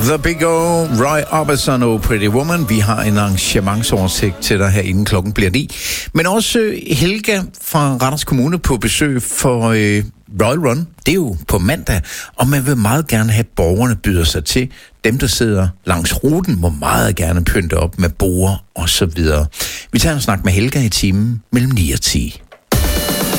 The Big O, Roy Orbison og Pretty Woman. Vi har en arrangementsoversigt til dig her, inden klokken bliver 9. Men også Helga fra Randers Kommune på besøg for Royal Run. Det er jo på mandag, og man vil meget gerne have, borgerne byder sig til. Dem, der sidder langs ruten, må meget gerne pynte op med borde og så videre. Vi tager en snak med Helga i timen mellem 9 og 10.